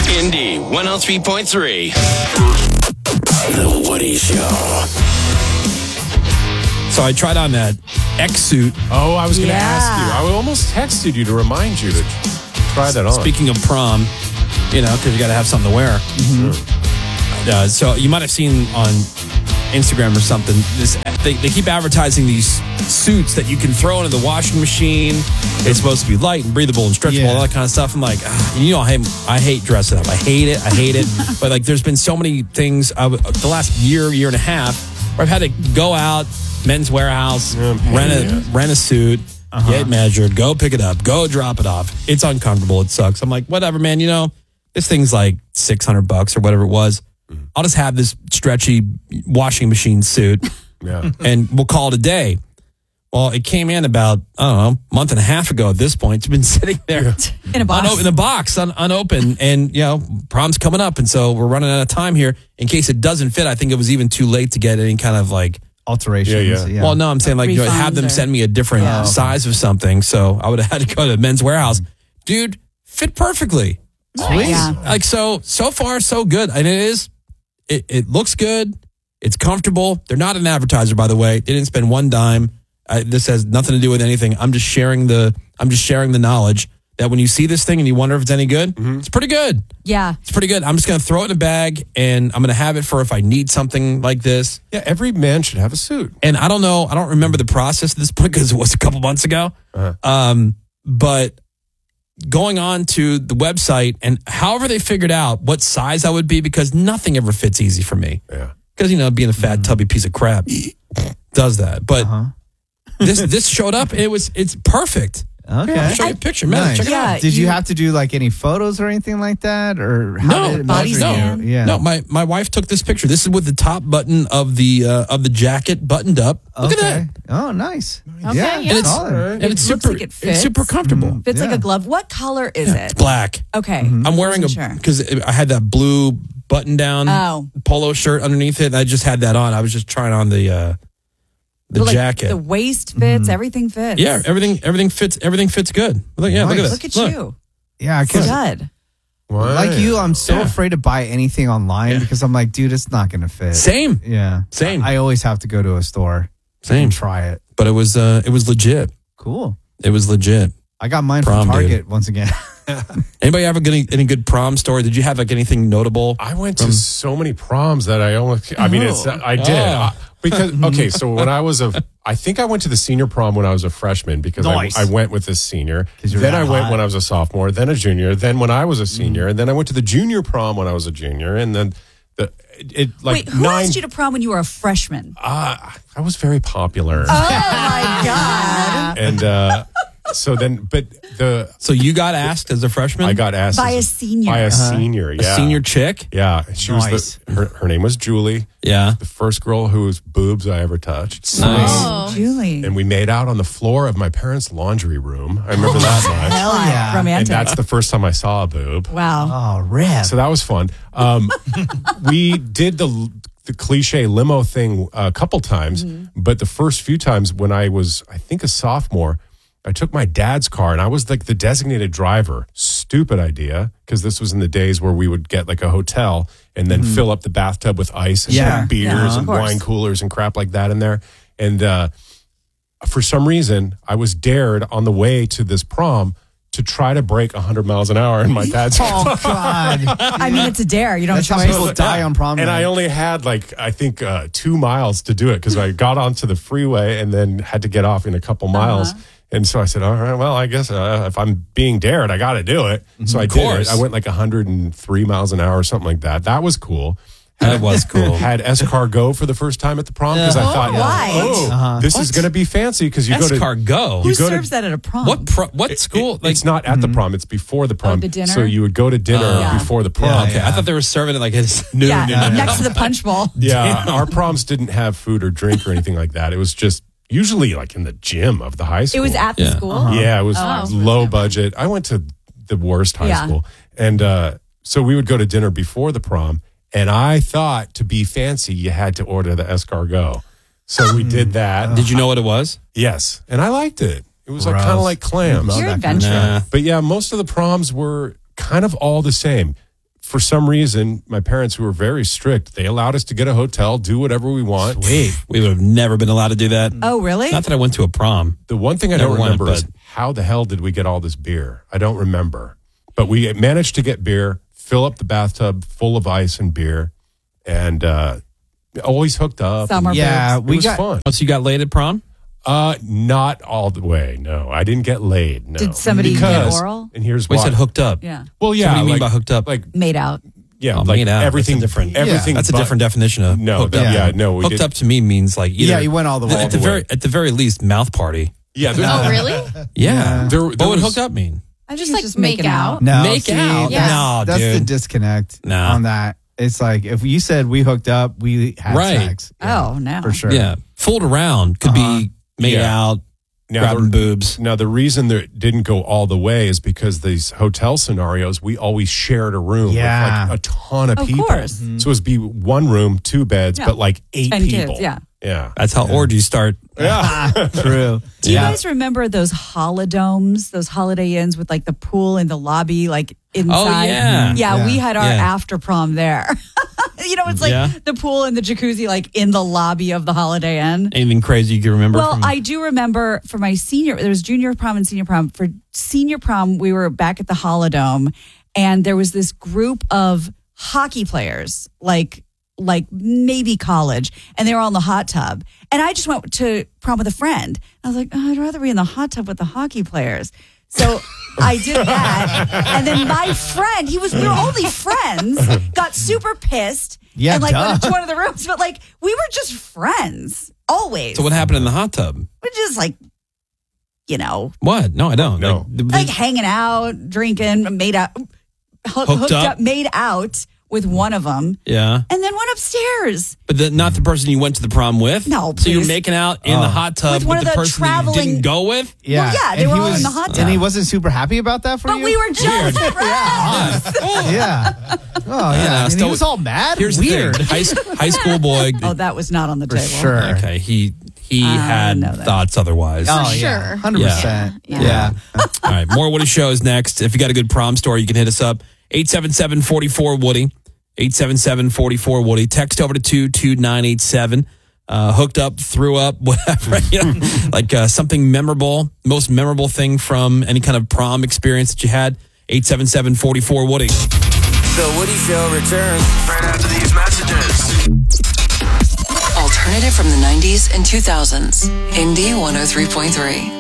Indy 103.3. The Woody Show. So I tried on that X suit. Oh, I was going to ask you. I almost texted you to remind you to try that on. Speaking of prom, because you got to have something to wear. Mm-hmm. So you might have seen on Instagram or something, they keep advertising these suits that you can throw into the washing machine. It's supposed to be light and breathable and stretchable, all that kind of stuff. I'm like, I hate dressing up. I hate it. But like, there's been so many things the last year and a half where I've had to go out, Men's Warehouse, rent a suit, get measured, go pick it up, go drop it off. It's uncomfortable. It sucks. I'm like, whatever, man. This thing's like $600 or whatever it was. I'll just have this stretchy washing machine suit, and we'll call it a day. Well, it came in about, a month and a half ago at this point. It's been sitting there in a box, unopened, and, prom's coming up, and so we're running out of time here. In case it doesn't fit, I think it was even too late to get any kind of like alterations. Yeah. Well, no, I'm saying like have them send me a different size of something. So I would have had to go to Men's Warehouse. Dude, fit perfectly. Sweet. Yeah. Like so far so good. And it looks good. It's comfortable. They're not an advertiser, by the way. They didn't spend one dime. This has nothing to do with anything. I'm just sharing the knowledge that when you see this thing and you wonder if it's any good, it's pretty good. Yeah. It's pretty good. I'm just going to throw it in a bag and I'm going to have it for if I need something like this. Yeah, every man should have a suit. And I don't know. I don't remember the process at this point because it was a couple months ago. But going on to the website and however they figured out what size I would be, because nothing ever fits easy for me. Yeah. Because, being a fat, tubby piece of crap does that. But this showed up and it's perfect. Okay. I'll show you a picture, man. Nice. Check it out. Did you have to do like any photos or anything like that, or how did it body measure scan? you? Yeah. No, my wife took this picture. This is with the top button of the jacket buttoned up. Look at that. Oh, nice. Okay, yeah. And it's solid. and it's Looks super like it fits. it's super comfortable. Fits like Yeah. a glove. What color is it? It's black. Okay. I'm wearing Sure. because I had that blue button down polo shirt underneath it. And I just had that on. I was just trying on the But, jacket. The waist fits. Everything fits. Yeah, everything fits. Everything fits good. Look, look at this. Look at you. Yeah, It's because good. like you, I'm so afraid to buy anything online because I'm like, dude, it's not going to fit. Same. Yeah. Same. I always have to go to a store Same. and try it. But it was legit. Cool. It was legit. I got mine Prom, from Target dude. once again. Anybody have any good prom story? Did you have like anything notable? I went to so many proms that I did. Because, okay, so when I think I went to the senior prom when I was a freshman because Nice. I went with a senior. 'Cause you're Then that I went hot. when I was a sophomore, then a junior, then when I was a senior, and then I went to the junior prom when I was a junior, and then Wait, who asked you to prom when you were a freshman? I was very popular. Oh my God. And So you got asked as a freshman? I got asked By a senior. By a senior, yeah. A senior chick? Yeah, she was her name was Julie. Yeah. The first girl whose boobs I ever touched. Nice. Oh, Julie. And we made out on the floor of my parents' laundry room. I remember that much. Hell yeah. And Romantic. that's the first time I saw a boob. Wow. Oh, rip. So that was fun. We did the cliche limo thing a couple times, but the first few times when I was, I think, a sophomore, I took my dad's car and I was like the designated driver. Stupid idea, because this was in the days where we would get like a hotel and then fill up the bathtub with ice and put beers and wine coolers and crap like that in there. And for some reason, I was dared on the way to this prom to try to break 100 miles an hour in my dad's car. Oh, God. I mean, it's a dare. You don't That's have how a choice. people die on prom And night. I only had I think 2 miles to do it because I got onto the freeway and then had to get off in a couple miles. And so I said, all right, well, I guess if I'm being dared, I got to do it. So I did it. I went like 103 miles an hour or something like that. That was cool. That was cool. Had escargot for the first time at the prom because I thought, why? this is going to be fancy because you go to Escargot? Who go to- serves that at a prom? What school? it's not at the prom; it's before the prom. the dinner? So you would go to dinner before the prom. Okay, I thought they were serving it like it's noon. next to the punch bowl. Yeah, our proms didn't have food or drink or anything like that. It was just usually like in the gym of the high school. It was at the school? Yeah, it was low budget. I went to the worst high school. And so we would go to dinner before the prom. And I thought to be fancy, you had to order the escargot. So we did that. Did you know what it was? Yes. And I liked it. It was like Gross. kind of like clams. You're adventurous. Nah. But yeah, most of the proms were kind of all the same. for some reason, my parents, who were very strict, they allowed us to get a hotel, do whatever we want. Sweet. We would have never been allowed to do that. Oh, really? Not that I went to a prom. The one thing I Never don't remember went, is how the hell did we get all this beer? I don't remember. But we managed to get beer, fill up the bathtub full of ice and beer, and always hooked up. Summer Yeah, boobs. It was fun. Oh, so you got laid at prom? Not all the way. No, I didn't get laid. No. Did somebody get oral? And here's We why. said hooked up. Yeah. Well, yeah. So what do you mean like- by hooked up? Like, Made out. yeah, Oh, like made out. everything That's different. Everything. That's a but- different definition of No, hooked that, up. yeah, no. We Hooked did, up to me means like either, Yeah, you went all the way. at the very least mouth party. Yeah. Oh, really? Yeah. There what would was- hooked up mean? I Just think like it's make out. No, Make out? Yeah. No, that's the dude. disconnect No. on that. It's like if you said we hooked up, we had Right. sex. Oh, no. For sure. Yeah. Fooled around could be made Yeah. out, Now, grabbing boobs. Now, the reason that it didn't go all the way is because these hotel scenarios, we always shared a room Yeah. with like a ton of Of people. course. So it was be one room, 2 beds, Yeah. but like 8 10 people. kids, yeah. Yeah. That's how orgies start. True. Do you guys remember those holodomes, those Holiday Inns with like the pool in the lobby, like inside? yeah. Yeah, we Yeah. had our Yeah. after prom there. It's like Yeah. the pool and the jacuzzi, like in the lobby of the Holiday Inn. Anything crazy you can remember? Well, from, I do remember for my there was junior prom and senior prom. For senior prom, we were back at the Holodome, and there was this group of hockey players, like maybe college, and they were all in the hot tub. And I just went to prom with a friend. I was like, I'd rather be in the hot tub with the hockey players. So I did that. And then my friend, we were only friends, got super pissed. Yeah, and like duh. went into one of the rooms. But like we were just friends. Always. so what happened in the hot tub? We're just like, What? No, I don't. No. like hanging out, drinking, made out, hooked up? up, made out with one of them, yeah. and then went upstairs. But not the person you went to the prom with? No, So you're please. making out in the hot tub With one with of the the person that you traveling- didn't go with? Yeah. Well, yeah, they And were he all in was- the hot tub. And he wasn't super happy about that for But you? we were just friends. Yeah. Oh, yeah. And he still- was all mad. Here's Weird. the thing. High school boy. Oh, that was not on the For table. sure. Okay, he had know that. thoughts otherwise. Oh, For yeah. sure. 100%. Yeah. Yeah. All right, more Woody shows next. If you got a good prom story, you can hit us up. 877-44-WOODY. 877-44-WOODY. Text over to 22987. Hooked up, threw up, whatever. Like something memorable, most memorable thing from any kind of prom experience that you had. 877-44-WOODY. The Woody Show returns right after these messages. Alternative from the 90s and 2000s. Indie 103.3.